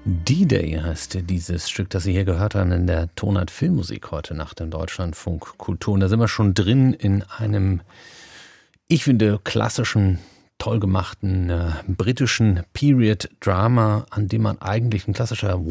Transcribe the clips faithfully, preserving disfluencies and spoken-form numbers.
D-Day heißt dieses Stück, das Sie hier gehört haben in der Tonart Filmmusik heute Nacht im Deutschlandfunk Kultur. Und da sind wir schon drin in einem, ich finde, klassischen, toll gemachten äh, britischen Period-Drama, an dem man eigentlich ein klassischer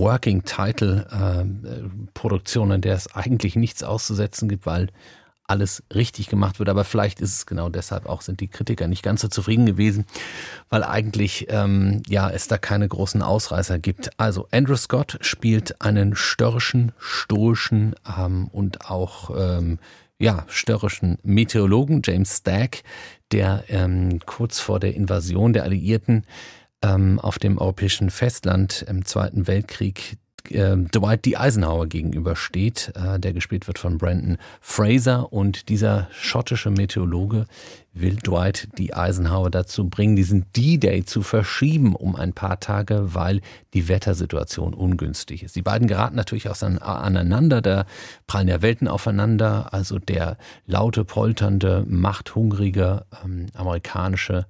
Working-Title-Produktion, äh, an der es eigentlich nichts auszusetzen gibt, weil alles richtig gemacht wird, aber vielleicht ist es genau deshalb auch, sind die Kritiker nicht ganz so zufrieden gewesen, weil eigentlich ähm, ja es da keine großen Ausreißer gibt. Also Andrew Scott spielt einen störrischen, stoischen ähm, und auch ähm, ja störrischen Meteorologen, James Stagg, der ähm, kurz vor der Invasion der Alliierten ähm, auf dem europäischen Festland im Zweiten Weltkrieg Dwight D. Eisenhower gegenübersteht, der gespielt wird von Brendan Fraser, und dieser schottische Meteorologe will Dwight D. Eisenhower dazu bringen, diesen D-Day zu verschieben um ein paar Tage, weil die Wettersituation ungünstig ist. Die beiden geraten natürlich auch aneinander, da prallen ja Welten aufeinander, also der laute, polternde, machthungrige ähm, amerikanische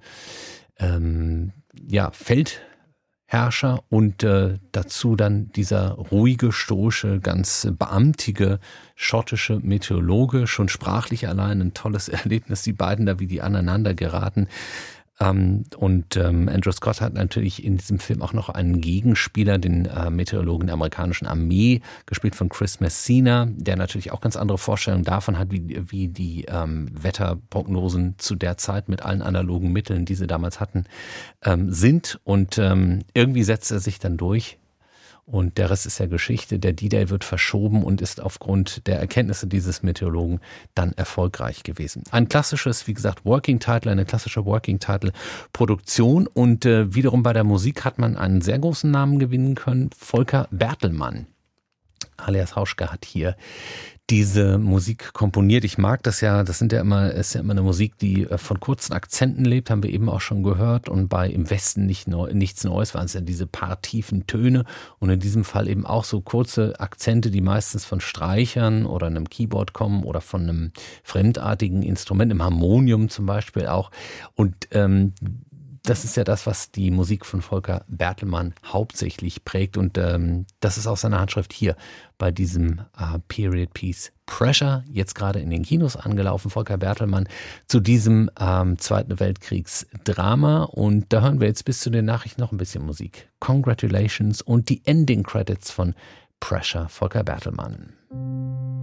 ähm, ja, Feld Herrscher und äh, dazu dann dieser ruhige, stoische, ganz beamtige schottische Meteorologe. Schon sprachlich allein ein tolles Erlebnis, die beiden da, wie die aneinander geraten. Ähm, und ähm, Andrew Scott hat natürlich in diesem Film auch noch einen Gegenspieler, den äh, Meteorologen der amerikanischen Armee, gespielt von Chris Messina, der natürlich auch ganz andere Vorstellungen davon hat, wie, wie die ähm, Wetterprognosen zu der Zeit mit allen analogen Mitteln, die sie damals hatten, ähm, sind. Und ähm, irgendwie setzt er sich dann durch. Und der Rest ist ja Geschichte. Der D-Day wird verschoben und ist aufgrund der Erkenntnisse dieses Meteorologen dann erfolgreich gewesen. Ein klassisches, wie gesagt, Working Title, eine klassische Working Title Produktion. Und äh, wiederum bei der Musik hat man einen sehr großen Namen gewinnen können. Volker Bertelmann, alias Hauschka, hat hier diese Musik komponiert. Ich mag das ja, das sind ja immer, ist ja immer eine Musik, die von kurzen Akzenten lebt, haben wir eben auch schon gehört. Und bei Im Westen nicht neu, nichts Neues waren es ja diese paar tiefen Töne. Und in diesem Fall eben auch so kurze Akzente, die meistens von Streichern oder einem Keyboard kommen oder von einem fremdartigen Instrument, im Harmonium zum Beispiel auch. Und ähm, das ist ja das, was die Musik von Volker Bertelmann hauptsächlich prägt. Und ähm, das ist auch seine Handschrift hier bei diesem äh, Period Piece Pressure, jetzt gerade in den Kinos angelaufen, Volker Bertelmann, zu diesem ähm, Zweiten Weltkriegsdrama. Und da hören wir jetzt bis zu den Nachrichten noch ein bisschen Musik. Congratulations und die Ending Credits von Pressure, Volker Bertelmann.